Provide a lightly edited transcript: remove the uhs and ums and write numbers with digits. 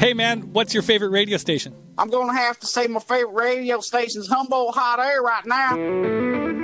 Hey, man, what's your favorite radio station? I'm going to have to say my favorite radio station is Humboldt Hot Air right now.